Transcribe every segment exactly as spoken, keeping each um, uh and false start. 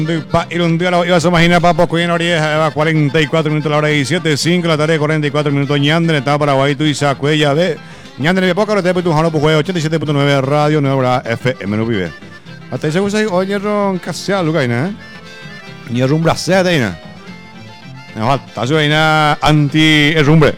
Y un día la ibas a imaginar, papo, que en hora cuarenta y cuatro minutos, la hora diecisiete, cinco de la tarde, cuarenta y cuatro minutos, Ñandre, estaba Paraguay, tú y Sacuella de Ñandre, de poca, te tu jano, pues, ochenta y siete punto nueve, Radio Nueva F M, no vive. Hasta ese cosa, oye, ron, casi a Luca, ¿eh? Ni rumbre, sea de ahí, no, está su vaina anti-rumbre.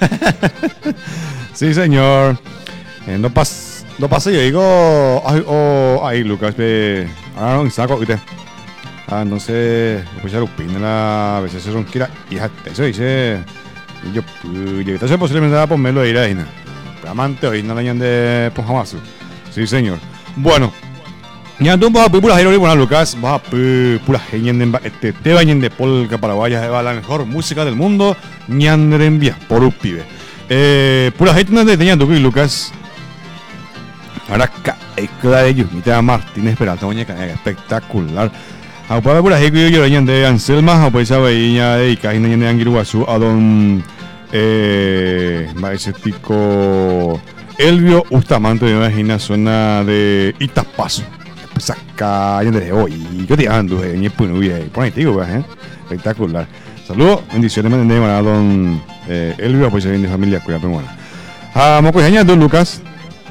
Sí, señor. Eh, no pasa, no pasa, yo digo, ay, oh, ay, Lucas, ve, ahora no saco, ¿viste? Ah, entonces, pues ya lo opina a veces se ronquira y eso dice, yo, yo, entonces posiblemente va a ponerlo ahí, ahí, ¿no? Amante hoy, no le añan de Pojamasu. Sí, señor. Bueno, ya tú vas a pura gente, bueno, Lucas, vas a pura gente, este, te bañen de polka paraguaya, va la mejor música del mundo, ñandrenvia, por un pibe. Eh, pura gente no te tenían tu Lucas. Ahora, hay que dar de ellos, Mita Martínez Peralta, muñeca, espectacular. A para por ahí que yo le de Anselma, a pues a veía de Caína de Anguiruazú, a don eh, maestro Elvio Ustamante de una zona de Itapazo. Pues acá de hoy, yo te ando, eh, ni punuya, por ahí digo, eh, espectacular. Saludos, bendiciones, me a don eh, Elvio, pues de familia, cuida, pero bueno. A Mocoyaña, don Lucas.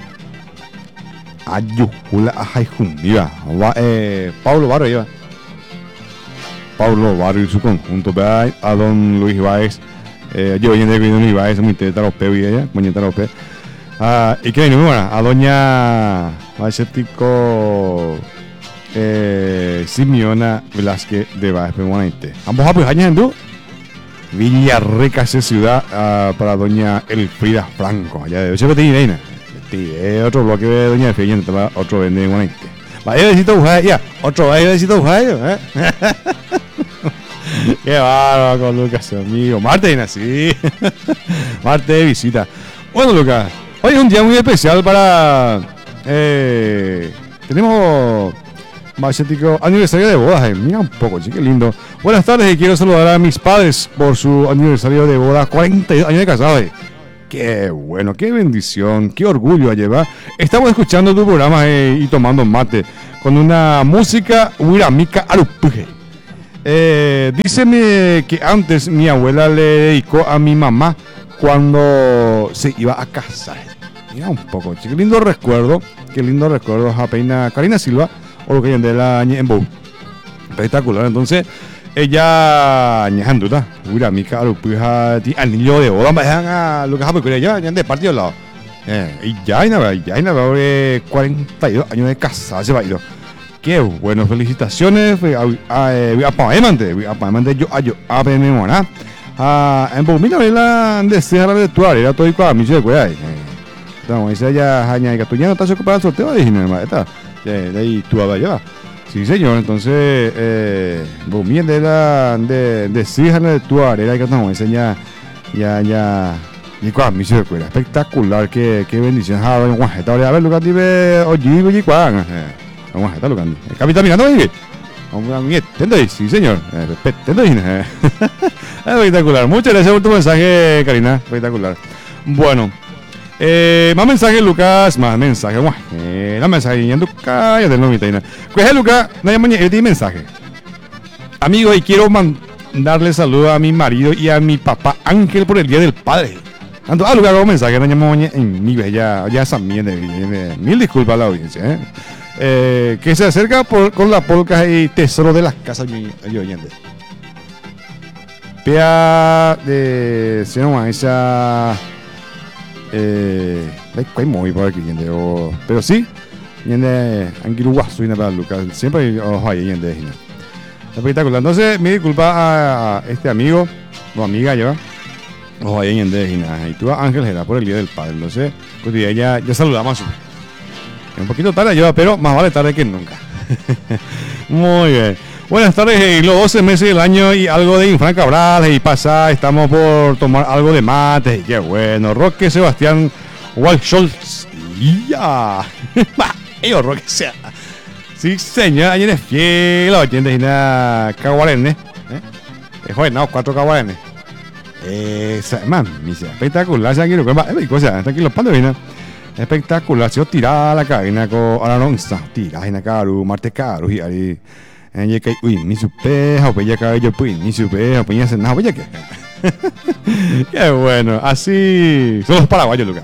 Ayújula, ajay, jundiva, eh, Pablo Barro lleva. Pablo Barrio y su conjunto, ¿verdad? A don Luis Ibáez, eh, yo venía de don Luis Ibáez, muy tarope, y ella, muy tarope. Ah, y que viene, bueno, a doña Maestético eh, Simeona Velázquez de Baez, permanente. Ambos a pues años en du Villarrica, esa ciudad, uh, para doña Elfrida Franco, allá de Ocho Reina. Eh, otro bloque de doña Elfrida, otro vende en Guanaite. Vaya, necesito buscar, ya, otro vaya, necesito buscar, ¿eh? Qué bárbaro con Lucas, amigo. Marte viene así. Marte de visita. Bueno, Lucas, hoy es un día muy especial para. Eh, tenemos. Macético aniversario de bodas. Eh. Mira un poco, sí, qué lindo. Buenas tardes y quiero saludar a mis padres por su aniversario de boda. cuarenta y dos años de casado. Eh. Qué bueno, qué bendición, qué orgullo a llevar. Estamos escuchando tu programa eh, y tomando mate con una música huiramica arupuje. Eh, díceme que antes mi abuela le dedicó a mi mamá cuando se iba a casar. Mira un poco, qué lindo recuerdo, qué lindo recuerdo a Peina Karina Silva o lo que de la en Bow. Espectacular, entonces ella ñajanduta, mira mi caro puja ti anillo de boda, vayan a lo que ha porque ya ya de partido lado. Eh, y ya hay nada, ya hay nada de cuarenta y dos años de casada se va a ir. Qué bueno, felicitaciones a Paemante, a Paemante yo a yo a Pememona. Ah, en Bomina vela de Sierra de Tuar, era todo y para mí se cuida. Estamos esa ya haña y Catuñano está ocupado el sorteo de Ginebra, está. De ahí tú a llevar. Sí, señor, entonces eh Bomina de la de de Sierra de Tuar, era que estamos esa ya ya ya y para mí se cuida. Espectacular, qué qué bendición. A ver, a ver, Lucas dice, "Oye, y cuán." Vamos a estar locando. El capitán mirando ahí. Vamos a ver. Sí, señor. Respeto. Espectacular. Muchas gracias por tu mensaje, Karina. Espectacular. Bueno. Eh, más mensajes, Lucas. Más mensajes. Eh, la mensaje. Ya Lucas. Ya te lo invité. Pues, Lucas. No hay mañana. Yo te mensaje. Amigo, y quiero mandarle saludos a mi marido y a mi papá Ángel por el Día del Padre. Tanto, ah, Lucas, hago mensaje. No llamo en mi bella. Ya también. Mil disculpas a la audiencia. Eh. Eh, que se acerca por, con la polca y tesoro de las casas de oyente. Pea de se llama esa eh hay muy por aquí gente o pero sí viene anguiruazo y nada Lucas siempre ojo ahí gente espectacular. Entonces mi disculpa a, a este amigo o amiga ya ojo ahí gente y tú a Ángel era por el Día del Padre. Entonces pues ya ya saludamos a su un poquito tarde yo, pero más vale tarde que nunca. Muy bien. Buenas tardes, eh, los doce meses del año y algo de Infran Cabral y pasa, estamos por tomar algo de mate y qué bueno. Roque Sebastián Walscholz. Ya. Ellos Roque sea. Sí, señor, ayer es fiel, oyentes y nada caguarenes. ¿Eh? Es joven, no, cuatro caguarenes. Esa, man, misa, espectacular, se han ido con más, cosa, tranquilo, pando vino. Espectacular, se tirada la cabina con ahora no está, tira en caro, Marte caro y ahí En que uy, mi supeja, pues ya cabello, pues, mi supeja, pues ya se nada, pues ya que. Qué bueno, así son los paraguayos, Lucas.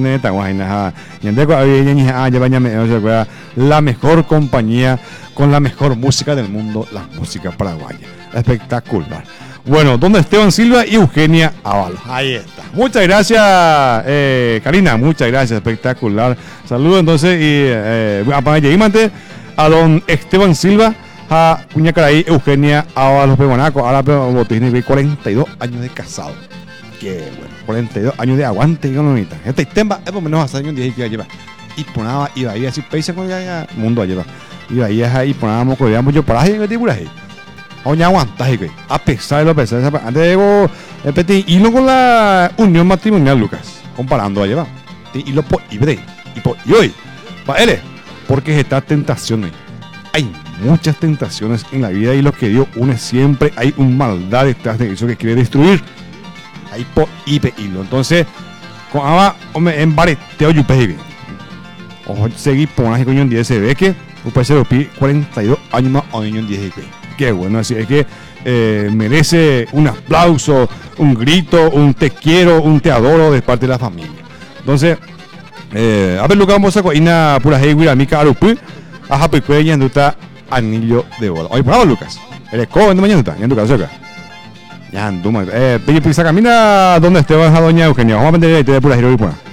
La mejor compañía con la mejor música del mundo, la música paraguaya. Espectacular. Bueno, donde Esteban Silva y Eugenia Ábalos. Ahí está. Muchas gracias, eh, Karina. Muchas gracias. Espectacular. Saludos entonces y eh, a don Esteban Silva, a Cuñacaraí, Eugenia Ábalos Pebanaco. Ahora tiene cuarenta y dos años de casado. Qué bueno. cuarenta y dos años de aguante y economita. Este tema es por menos hace años diez que iba a llevar. Y ponaba, iba ahí así, peisa con el mundo a llevar. Iba ahí ahí, ponábamos, codeamos yo para ahí en el tipo ahí. Oye, aguantas, güey. A pesar de lo pesar, antes de repetir, y luego con la unión matrimonial, Lucas, comparando a llevar. Y lo por Ibre, y por y hoy, para él, porque está tentaciones. Hay muchas tentaciones en la vida y lo que Dios une siempre hay un maldad detrás de eso que quiere destruir. Hay por Ibe hilo. Entonces, con ama, hombre, en bareteo, yo pedí. Ojo, seguí por una coño en diez se ve que, usted se lo pide cuarenta y dos años más o en diez que. Qué bueno, así es que eh, merece un aplauso, un grito, un te quiero, un te adoro de parte de la familia. Entonces, eh, a ver lo que vamos a hacer, Ina pura heguira, a mi caro, a Happy Cuella, en tu anillo de boda. Oye, bravo, Lucas. Eres joven de mañana, ya en tu casa acá. Ya, ando, eh, pilla, camina donde esté, a doña Eugenia. Vamos a vender ahí, te de pura giro y pura.